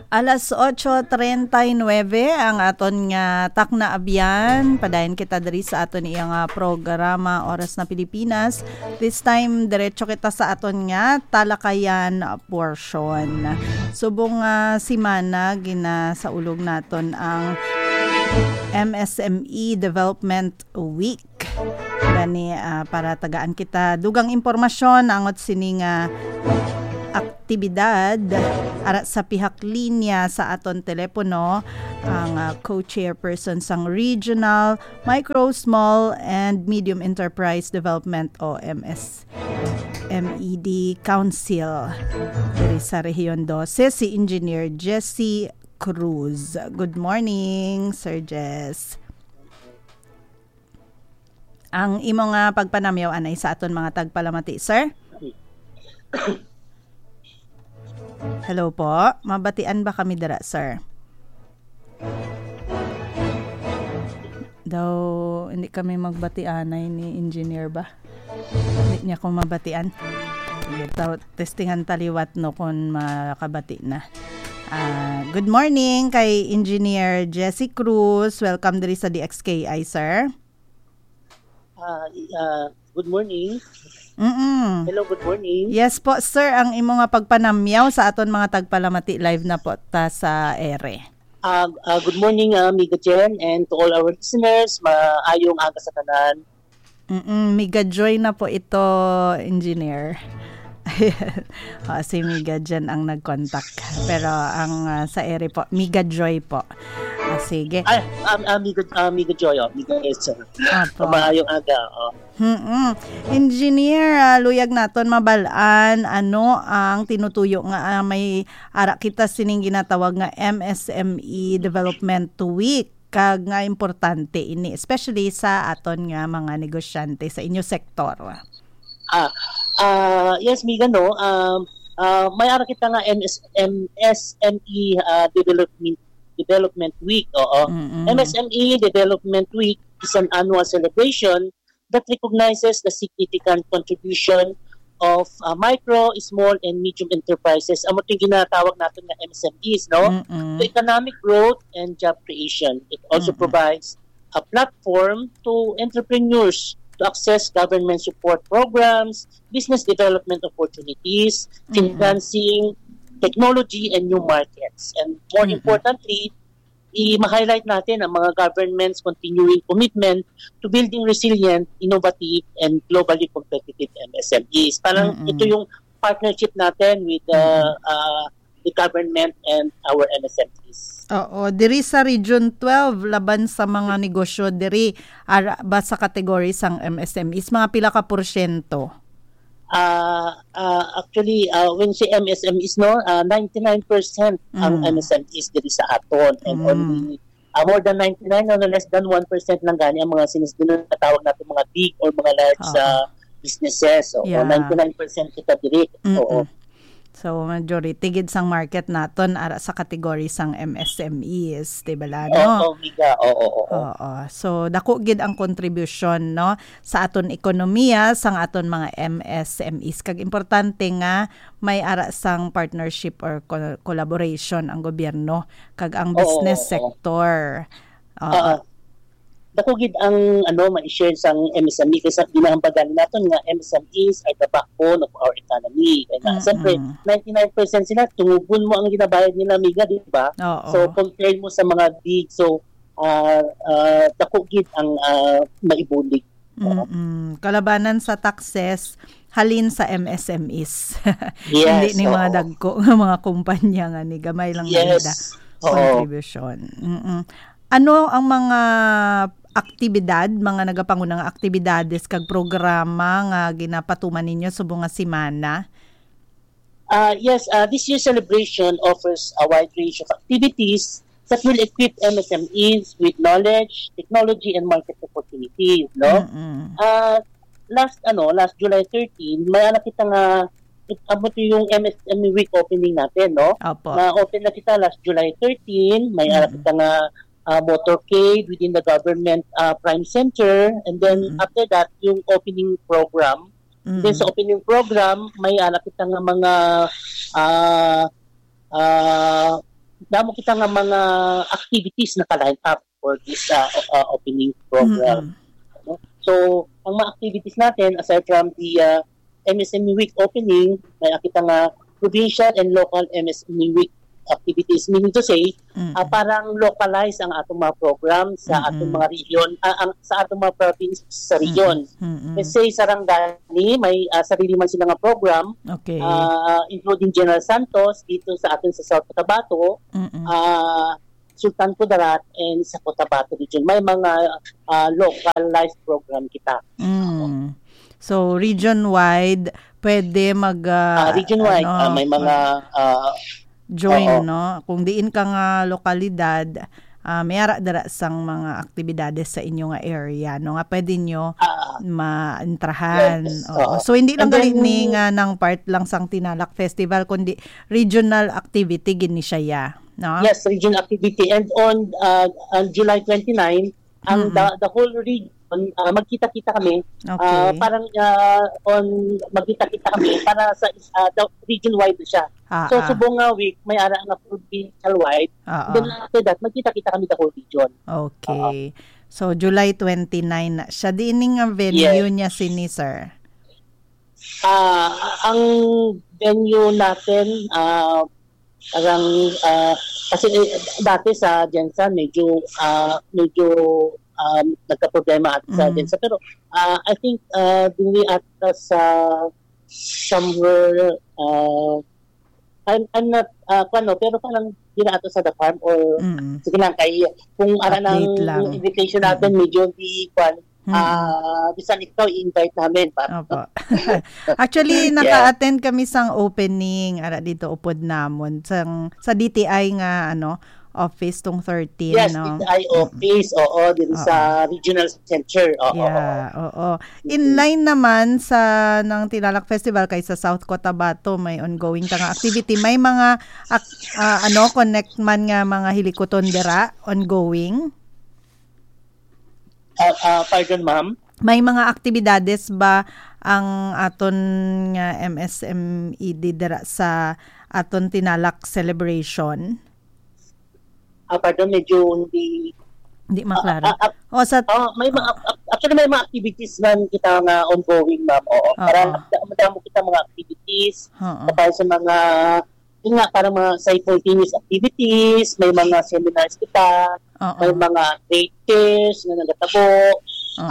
Alas 8:39 ang aton nga takna abyan. Padayon kita diri sa aton iyang programa Oras na Pilipinas. This time diretso kita sa aton nga talakayan portion. Subong simana gina sa ulog naton ang MSME Development Week. Gani para tagaan kita dugang impormasyon angot sining aktibidad ara sa pihak linya sa aton telepono ang co-chairperson sang Regional Micro, Small and Medium Enterprise Development o MSMED Council diri sa Rehiyon 12 si Engineer Jesse Cruz. Good morning, Sir Jess. Ang imo nga pagpanamyaw anay sa aton mga tagpalamati, sir? Hello po. Mabatian ba kami dira, sir? Daw hindi kami magbatianay ni engineer ba? Hindi niya ko mabatian. Sige, testingan taliwat no kung makabati na. Good morning kay Engineer Jesse Cruz. Welcome diri sa DXKI, sir. Good morning. Hello, good morning. Yes po, sir. Ang imo nga pagpanamyaw sa aton mga tagpalamati live na po ta sa ere. Good morning, Miga Jen, and to all our listeners. Maayong aga sa tanan. Miga Joy na po ito, engineer. Si Miga Jen ang nag-contact. Pero ang sa ere po, Miga Joy po. Sige. Miga Joy, Miga Esther. Maayong aga. Engineer, luyag naton mabalaan ano ang tinutuyo nga may ara kita sining ginatawag nga MSME Development Week kag nga importante ini especially sa aton nga mga negosyante sa inyo sektor. Yes, Miga, no. May ara kita nga MSME Development Week. MSME Development Week is an annual celebration that recognizes the significant contribution of micro, small, and medium enterprises. Amo ito yung ginatawag natin na MSMEs, no? To economic growth and job creation. It also provides a platform to entrepreneurs to access government support programs, business development opportunities, financing, technology, and new markets. And more importantly, i-highlight natin ang mga government's continuing commitment to building resilient, innovative, and globally competitive MSMEs. Parang ito yung partnership natin with the government and our MSMEs. Oo, diri sa Region 12 laban sa mga negosyo diri ba sa category sang MSMEs mga pila ka porsyento? Actually, when say MSMEs, no, 99% ang MSMEs diri sa aton, and only more than 99 or less than 1% lang gani ang mga sinasabing natin mga big or mga large businesses. So, 99% kita diri. Oo. So, majority gid sang market naton ara sa category sang MSMEs, di ba no? Oo, Miga. Oo. So, dako gid ang contribution no sa aton ekonomiya sang aton mga MSMEs. Kag importante nga may ara sang partnership or collaboration ang gobyerno kag ang business sector. Dako gid ang ma-share sang MSME kasi ginahambagan naton nga MSMEs are the backbone of our economy. Kaya siyempre 99% sila tumugon mo ang ginabayad nila, Miga, di ba? So compare mo sa mga big, so dako gid ang maibulig. Kalabanan sa taxes halin sa MSMEs. Yes, hindi ni mga dagko mga kumpanya nga ni gamay lang nila contribution. Ano ang mga aktibidad, mga nagapangunang aktibidades kag programa nga ginapatuman ninyo subong nga semana? Yes, this year's celebration offers a wide range of activities that will equip MSMEs with knowledge, technology, and market opportunities, no? Last July 13, may kita nga abot yung MSME Week opening natin, no? Na-open na kita last July 13, may kita nga motorcade within the government prime center, and then after that yung opening program. Then sa opening program may kita nga mga damo kita nga mga activities na ka-line up for this opening program. No? So, ang mga activities natin, aside from the MSME Week opening, may kita nga provincial and local MSME Week activities, meaning to say, parang localize ang atong mga program sa atong mga region, sa atong mga province sa region. Kasi sa Rangani, may sarili man sila nga program, including General Santos, dito sa atin sa South Cotabato, Sultan Kudarat, and sa Cotabato region. May mga localized program kita. So, region-wide, pwede region-wide, may mga join, no? Kung diin ka nga lokalidad, may ara-dara sang mga aktibidades sa inyo nga area, no? Nga pwede nyo maentrahan. Yes. So, hindi lang galit ni nga ng part lang sang Tinalak Festival, kundi regional activity, gini siya, no? Yes, regional activity. And on July 29, the whole region, magkita-kita kami, parang magkita-kita kami para sa region-wide siya. So, subong week, may ara nga provincial-wide. Then after that, magkita-kita kami the whole region. Okay. So, July 29 na siya. Diining nga venue niya sini, sir? Ang venue natin, parang, kasi dati sa Jensen, medyo nagka-problema at sa Jensen. Pero I think dili at sa somewhere I'm not pero parang dili ato sa the farm or sige lang kay kung ara ng invitation natin medyo di bisan ikaw i-invite namin para. Actually naka-attend kami sang opening ara dito upod namon sa DTI nga office tong 13, yes, no? DTI office, din sa regional center. In line naman sa ng Tinalak Festival kay sa South Cotabato, may ongoing tanga activity. May mga connect man nga mga hilikoton dira ongoing. Pardon, ma'am? May mga aktibidades ba ang aton nga MSME dira sa aton Tinalak celebration? Pardon, medyo hindi maklaro. May mga actually may mga activities na kita nga ongoing, ma'am. Madamo kita mga activities para sa mga parang mga simultaneous activities, may mga seminars kita, may mga trade fairs na nagatabo,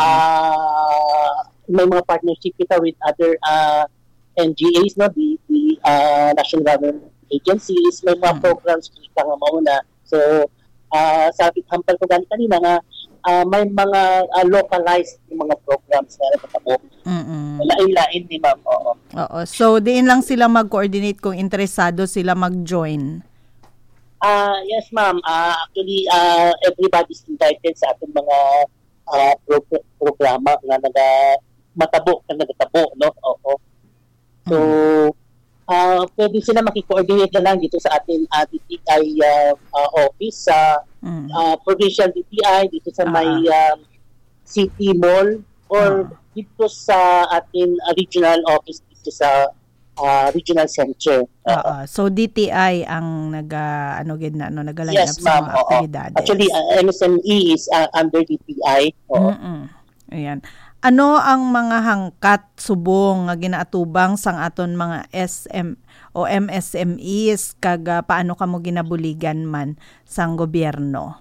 may mga partnership kita with other NGAs, no, the national government agencies, may mga programs kita nga mauna. So, sabi hampal ko kanina nga may mga localized mga programs na nakatabo. Lain-lain ni ma'am. So, diin lang sila mag-coordinate kung interesado sila mag-join. Yes, ma'am. Actually, everybody's invited sa ating mga programa na nagatabo, no? So, pwede sila makikoordinate na lang dito sa ating DTI office sa provincial DTI dito sa may City Mall or dito sa ating regional office dito sa regional center. So DTI ang nagaline yes, up sa mga aktibidades. Actually, MSME is under DTI. Ayan. Ano ang mga hangkat subong nga ginaatubang sang aton mga SM o MSMEs kaga paano kamo ginabuligan man sang gobyerno?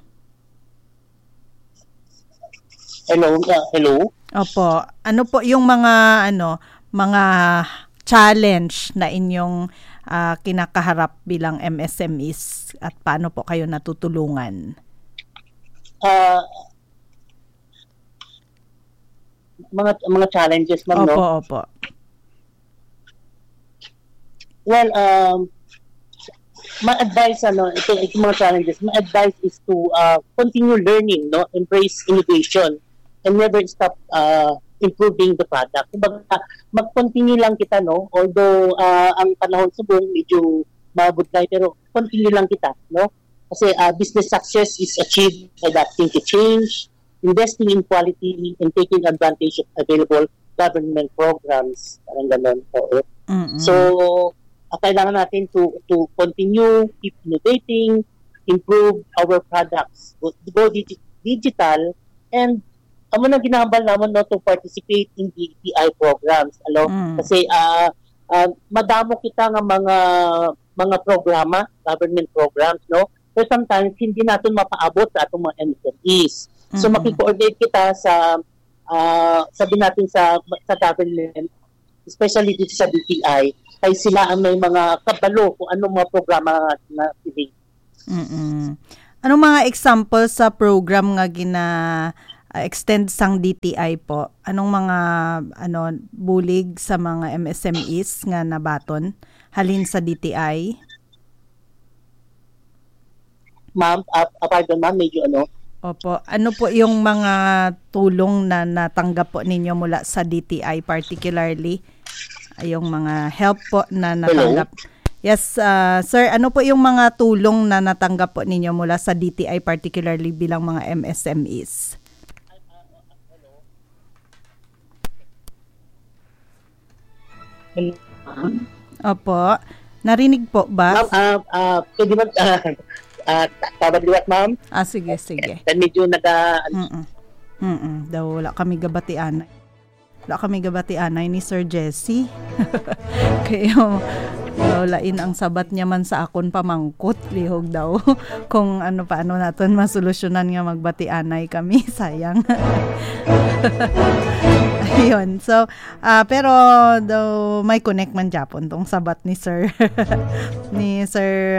Hello. Opo. Ano po yung mga mga challenge na inyong kinakaharap bilang MSMEs at paano po kayo natutulungan? Mga challenges, ma'am, no? Opo. Well, my advice, ito mga challenges, my advice is to continue learning, no? Embrace innovation and never stop improving the product. Kumbaga, mag-continue lang kita, no? Although ang panahon subong medyo mabudlay, pero continue lang kita, no? Kasi business success is achieved by adapting to change, investing in quality, and taking advantage of available government programs. Parang gano'n. So, kailangan natin to continue, keep innovating, improve our products, go digital, and amo na ginahambal naman no to participate in DTI programs. Kasi madamo kita nga mga programa, government programs, no? Pero sometimes hindi natin mapaabot sa atong mga MSMEs. So maki-coordinate kita sa sabi natin sa government, especially dito sa DTI, kay sila ang may mga kabalo kung anong mga programa na pili. Anong mga example sa program nga extend sang DTI po? Anong mga bulig sa mga MSMEs nga nabaton halin sa DTI? Ma'am, pardon ma'am, medyo Opo. Ano po yung mga tulong na natanggap po ninyo mula sa DTI particularly? Yung mga help po na natanggap. Hello? Yes, sir. Ano po yung mga tulong na natanggap po ninyo mula sa DTI particularly bilang mga MSMEs? Opo. Narinig po ba? Ma'am, pwede ba tabadliwat, ma'am? Sige. Medyo Daw wala kami gabatianay. Wala kami gabatianay ni Sir Jesse. Kaya lain ang sabat niya man sa akon pamangkot. Lihog daw. Kung paano natin masolusyonan nga magbatianay kami. Sayang. Ayun. So, pero daw may connect man Japon tong sabat ni Sir. ni Sir,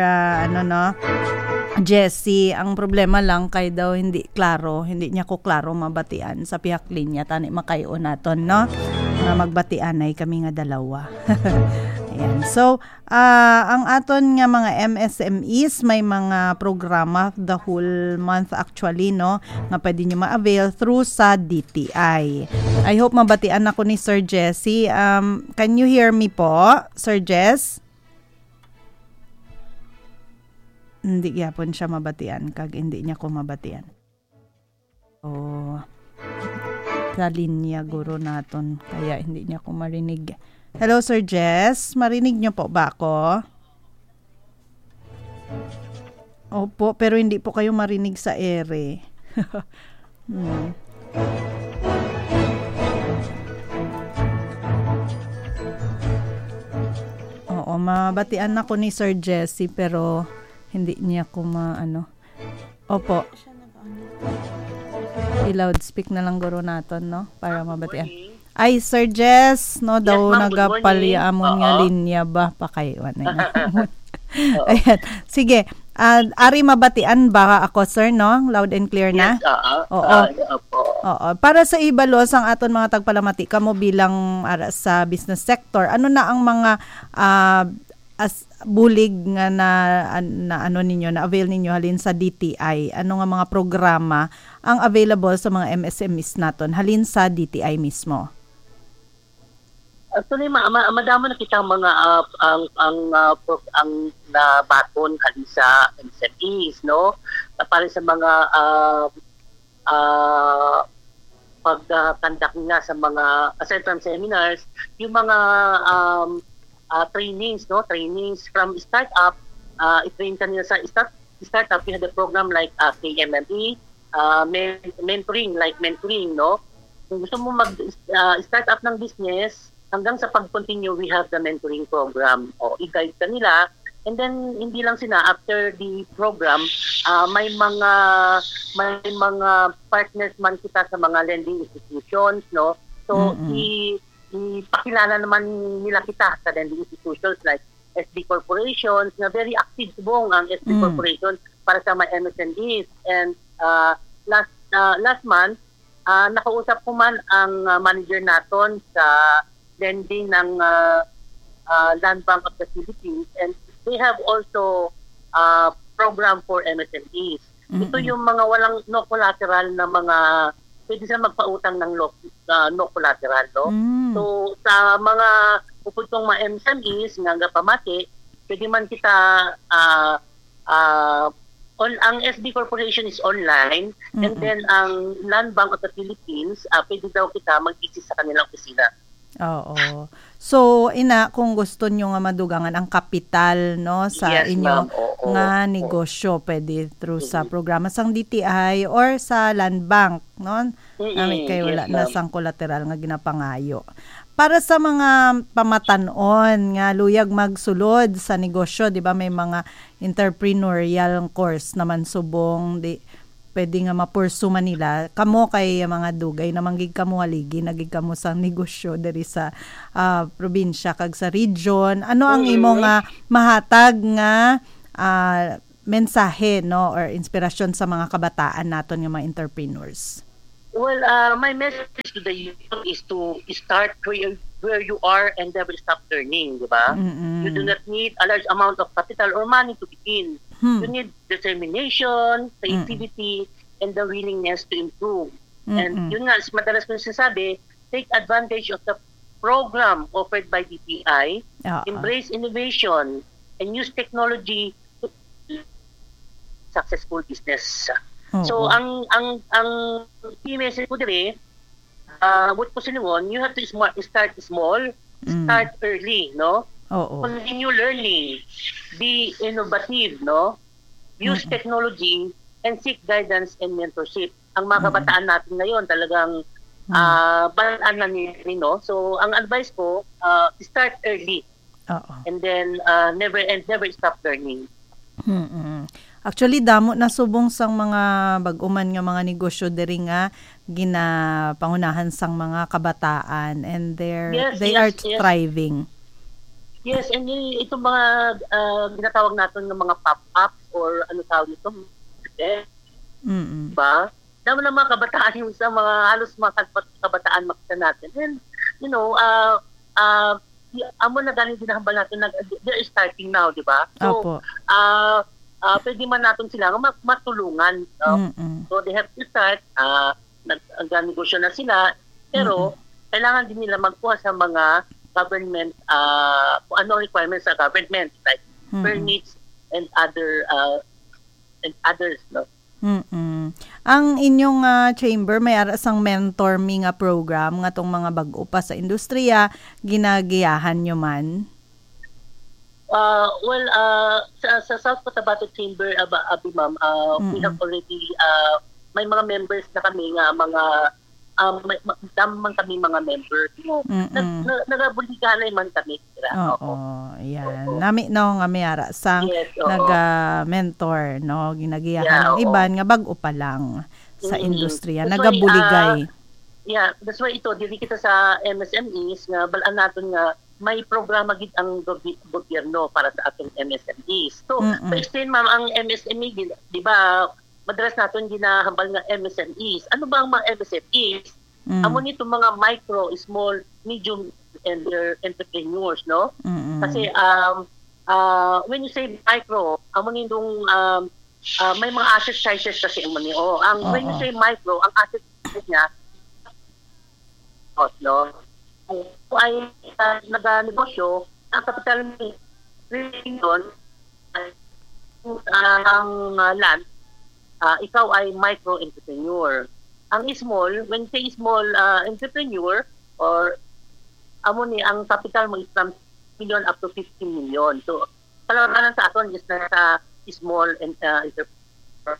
Jessie. Ang problema lang kay daw hindi niya ko klaro mabatian sa pihak linya tani makayo naton no na magbatianay kami nga dalawa. Ayan. So, ang aton nga mga MSMEs may mga programa the whole month actually no nga pwede nyo ma-avail through sa DTI. I hope mabatian ako ni Sir Jessie. Can you hear me po, Sir Jess? Hindi gyapon siya mabatian kag hindi niya ko mabatian. Sa linya guro naton kaya hindi niya ko marinig. Hello Sir Jess, marinig niyo po ba ako? Opo, pero hindi po kayo marinig sa ere. Oo, mabatian ako ni Sir Jessie pero hindi niya ko Opo. I-loudspeak na lang guro naton, no? Para mabatian. Ay, Sir Jess, no? Daw nagapaliamon nga linya ba? Pakaiwan na Ayan. Sige. Ari mabatian ba ako, sir, no? Loud and clear na? Yes, Oo. Para sa ibalos ang aton mga tagpalamati, kamo bilang sa business sector, ano na ang mga bulig nga na ninyo, na avail ninyo halin sa DTI? Ano nga mga programa ang available sa mga MSMEs naton halin sa DTI mismo? Actually, madama na kita mga ang nabaton halin sa MSMEs, no? Para sa mga pagkandak nga sa mga aside from seminars, yung mga trainings, no? Trainings from startup, i-train kanila sa startup. We had a program like KMME, mentoring, no? Kung gusto mo mag-start up ng business, hanggang sa pag-continue, we have the mentoring program. I-guide kanila. And then, hindi lang sila, after the program, may mga partners man kita sa mga lending institutions, no? So, ipakilala naman nila kita sa lending institutions like SB Corporations, na very active subong ang SB Corporations para sa mga MSMEs. And last month, nakausap ko man ang manager naton sa lending ng Land Bank of the Philippines, and they have also program for MSMEs. Ito yung mga walang no collateral na mga pwede sila magpautang ng no collateral, no? So, sa mga puputong mga MSMEs nga pamati, pwede man kita ang SB Corporation is online, and then ang Land Bank of the Philippines, pwede daw kita mag-visit sa kanilang opisina. Oo. So, kung gusto nyo nga madugangan ang kapital, no, sa yes, inyo nga negosyo pwede through sa programa sang DTI or sa land bank, no? Nami kay wala na sang collateral nga ginapangayo. Para sa mga pamatanon nga luyag magsulod sa negosyo, di ba may mga entrepreneurial course naman subong di pwede nga mapursu man nila. Kamo kay mga dugay na manggig kamo haligi, nagig kamo sa negosyo diri sa probinsya kag sa region. Ano ang imong mahatag nga mensahe no or inspirasyon sa mga kabataan naton nga mga entrepreneurs? Well, my message to the youth is to start where you are and never stop learning, di ba? You do not need a large amount of capital or money to begin. You need determination, creativity, and the willingness to improve. And yun nga, madalas ko sinasabi, take advantage of the program offered by DTI, embrace innovation, and use technology to successful business. So ang key message ko dire, what ko sinuon, you have to start small, start early, no? Continue learning, be innovative, no? Use technology and seek guidance and mentorship. Ang mga kabataan natin ngayon talagang balaan na no? So ang advice ko, start early. And then never stop learning. Actually damo na subong sang mga bag-uman nga mga negosyo diri nga ginapangunahan sang mga kabataan and they are thriving. Yes, and itong mga ginatawag natin ng mga pop-ups or ano tawag ito? Ba? Damo na mga kabataan yung sa mga halos mga kabataan makita natin. And you know, amo na galing ginahambal natin they're starting now, di ba? So, pwede man natin sila matulungan. So they have to start, nag-negosyo na sila, pero kailangan din nila magkuha sa mga government, kung ano requirements sa government, like permits and others. No? Ang inyong chamber may arasang mentor mi nga program nga tong mga bag-o pa sa industriya, ginagiyahan nyo man? Sa South Cotabato Chamber, Abi Ma'am, we have already, may mga members na kami nga, damang kami mga members. Nagabuliganay man kami. Yan. Nami no nga may ara sang nag-mentor, no? Ginagiyahan ng iban nga bag-o pa lang sa industriya. Nagabuligay. That's why ito, dili kita sa MSMEs nga, balaan natin nga, may programa gid ang gobyerno para sa atong MSMEs. So, pa-explain ma'am, ang MSME, di ba, madalas natin ginahambal nga MSMEs. Ano ba ang mga MSMEs? Amo nito mga micro, small, medium and entrepreneurs, no? Kasi when you say micro, amo nitong may mga asset sizes kasi amo ni. When you say micro, ang asset size niya no? Kung ay nag-negosyo, ang capital million ang land, ikaw ay micro-entrepreneur. Ang small, when say small entrepreneur, or amo ni ang capital mo is from million up to 15 million. So, palawanan sa aton is na sa small entrepreneur.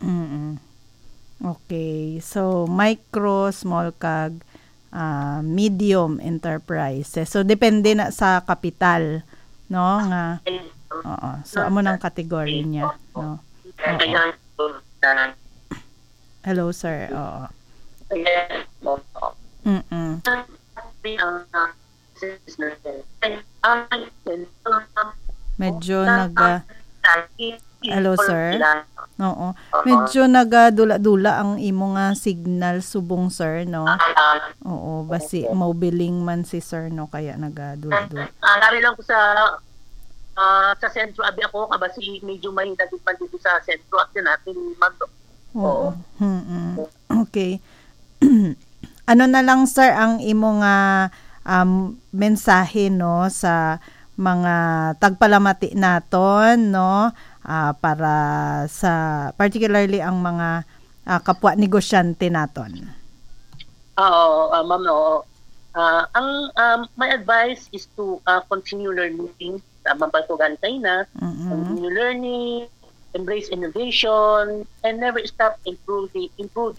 Okay. So, micro, small kag, medium enterprises. So depende na sa kapital, no? Nga. So amo nang category niya, no? Hello, sir. Medyo Hello, sir. Medyo nagadula-dula ang imo nga signal subong, sir, no? Basi mobiling man si sir, no, kaya nagadula-dula. Lari lang ko sa sentro abi ako kabasi medyo mahindagit man dito sa sentro at natin manto. Okay. Ano na lang, sir, ang imo nga mensahe, no, sa mga tagpalamati naton, no, para sa particularly ang mga kapwa negosyante naton. Ma'am, no. My advice is to continue learning. Tama ba ito ganitay na? Continue learning, embrace innovation, and never stop improving.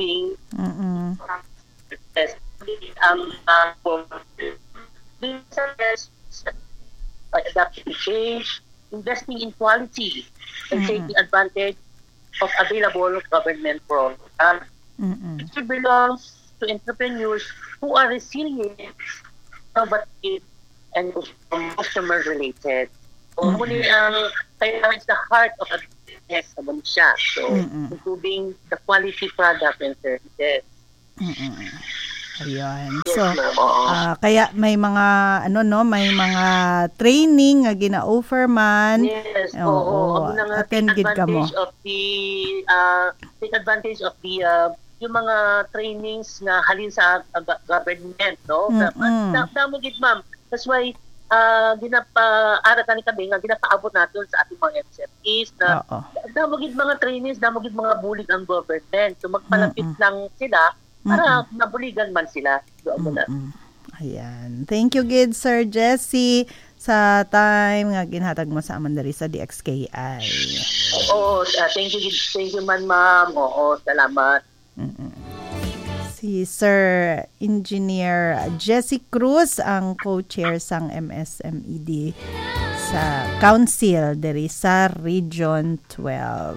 By adapting to change, investing in quality, and taking advantage of available government programs. It belongs to entrepreneurs who are resilient, innovative, and customer-related. So, muli ang kaya it's the heart of a business naman siya. So, improving the quality product and services. Ayun. So, kaya may mga may mga training nga gina-offer man. Yes, attend gid ka mo. Take advantage of the yung mga trainings na halin sa government, no? Damo gid, ma'am. That's why ginapa-aratan kami nga ginapaabot natin sa ating mga MSMEs na damo gid mga trainings, damo gid mga bulig ang government. So magpalapit lang sila para mabuligan man sila. Ayan. Thank you gid, Sir Jesse, sa time nga ginhatag mo sa aman diri sa DXKI. Thank you man, ma'am. Salamat. Si Sir Engineer Jesse Cruz ang co-chair sang MSMED sa Council diri sa Region 12.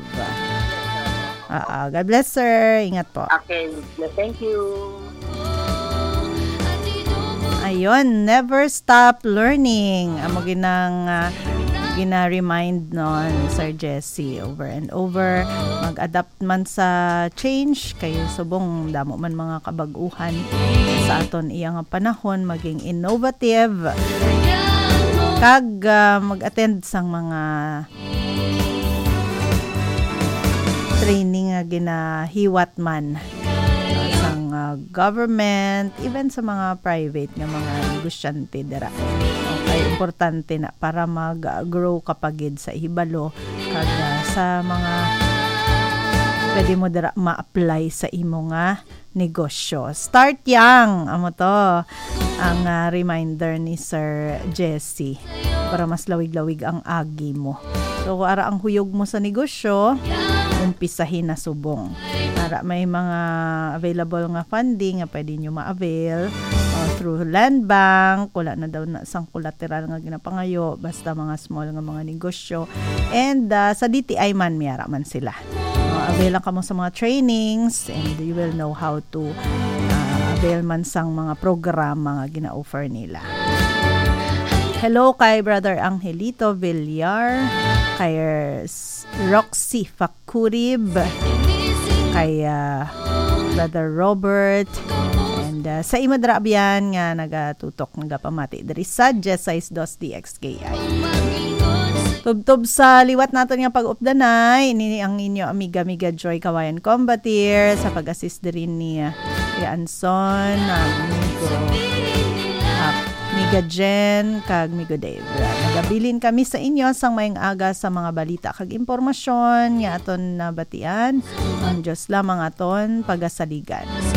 God bless, sir. Ingat po. Okay. Thank you. Ayun, never stop learning. Amo ginang gina-remind no ni Sir Jesse over and over. Mag-adapt man sa change kay subong damo man mga kabag-uhan sa aton iyang panahon, maging innovative kag mag-attend sang mga training nga ginahiwat man sang government, even sa mga private nga mga negosyante dira. Okay, importante na para mag-grow kapagid sa hibalo kag sa mga pwede mo dira ma-apply sa imo nga negosyo. Start young, amo to ang reminder ni Sir Jesse para mas lawig-lawig ang agi mo. So kung ara ang huyog mo sa negosyo, umpisahin na subong. Para may mga available nga funding nga pwede nyo ma-avail through land bank, wala na daw na sang collateral nga ginapangayo, basta mga small nga mga negosyo. And sa DTI man, miyara man sila. Avail lang ka mo sa mga trainings and you will know how to avail man sang mga programa nga gina-offer nila. Hello kay Brother Angelito Villar, kay Roxy Fakurib, kay Brother Robert, and sa imadrabyan nga nagatutok nagapamati diri sa Jesais Dos DXKI. Tubtob sa liwat naton nga pag-updanay ini ang inyo amiga Joy Kawayan Combatir sa pag-assist diri ni Anson, Miga Jen kag Migo Dave. Nagabilin kami sa inyo sang maayong aga sa mga balita kag impormasyon nga aton nabatian. Ang Dios lamang aton pagasaligan.